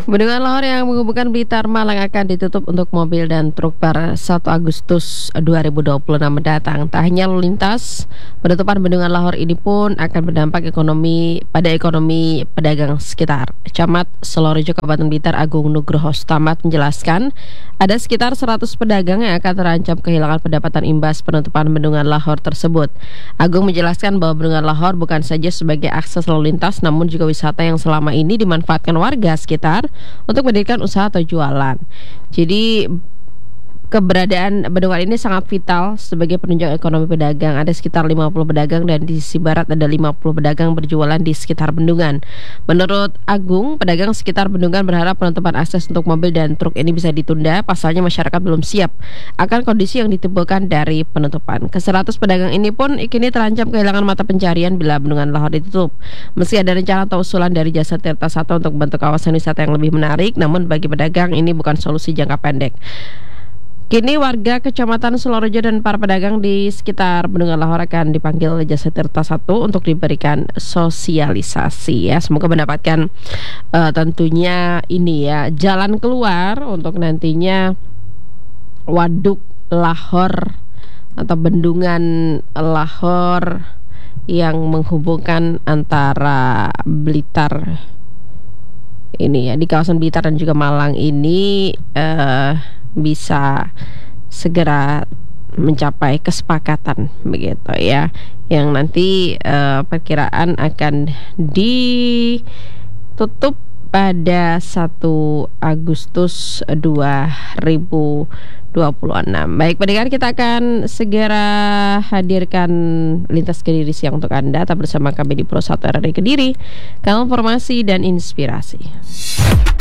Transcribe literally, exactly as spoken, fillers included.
Bendungan Lahor yang menghubungkan Blitar Malang akan ditutup untuk mobil dan truk per satu Agustus dua ribu dua puluh enam mendatang. Tak hanya lalu lintas, penutupan Bendungan Lahor ini pun akan berdampak ekonomi pada ekonomi pedagang sekitar. Camat Selorejo Kabupaten Blitar Agung Nugroho Stamat menjelaskan, ada sekitar seratus pedagang yang akan terancam kehilangan pendapatan imbas penutupan Bendungan Lahor tersebut. Agung menjelaskan bahwa Bendungan Lahor bukan saja sebagai akses lalu lintas, namun juga wisata yang selama ini dimanfaatkan warga sekitar untuk mendirikan usaha atau jualan. Jadi keberadaan bendungan ini sangat vital sebagai penunjang ekonomi pedagang. Ada sekitar lima puluh pedagang dan di sisi barat ada lima puluh pedagang berjualan di sekitar bendungan. Menurut Agung, pedagang sekitar bendungan berharap penutupan akses untuk mobil dan truk ini bisa ditunda. Pasalnya masyarakat belum siap akan kondisi yang ditimbulkan dari penutupan. Ke seratus pedagang ini pun kini terancam kehilangan mata pencarian bila Bendungan Lahor ditutup. Meski ada rencana atau usulan dari Jasa Tirta Satu untuk membentuk kawasan wisata yang lebih menarik, namun bagi pedagang ini bukan solusi jangka pendek. Kini warga Kecamatan Selorejo dan para pedagang di sekitar Bendungan Lahor akan dipanggil oleh Jasa Tirta Satu untuk diberikan sosialisasi ya. Semoga mendapatkan uh, tentunya ini ya jalan keluar untuk nantinya Waduk Lahor atau Bendungan Lahor yang menghubungkan antara Blitar ini ya di kawasan Blitar dan juga Malang ini uh, bisa segera mencapai kesepakatan begitu ya, yang nanti uh, perkiraan akan ditutup pada satu Agustus dua ribu dua puluh enam. Baik pendengar, kita akan segera hadirkan Lintas Kediri siang untuk Anda. Tetap bersama kami di Pro satu R R I Kediri, kanal informasi dan inspirasi.